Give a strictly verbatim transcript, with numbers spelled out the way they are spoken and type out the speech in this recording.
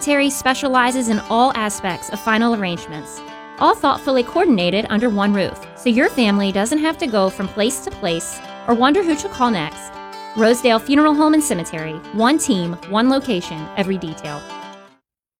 Cemetery specializes in all aspects of final arrangements, all thoughtfully coordinated under one roof, so your family doesn't have to go from place to place or wonder who to call next. Rosedale Funeral Home and Cemetery. One team, one location, every detail.